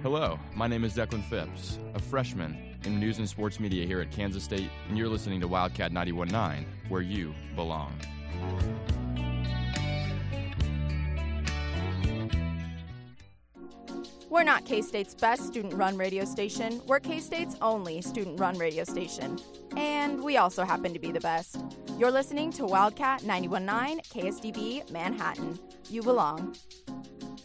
Hello, my name is Declan Phipps, a freshman in news and sports media here at Kansas State, and you're listening to Wildcat 91.9, where you belong. We're not K-State's best student-run radio station. We're K-State's only student-run radio station. And we also happen to be the best. You're listening to Wildcat 91.9 KSDB Manhattan. You belong.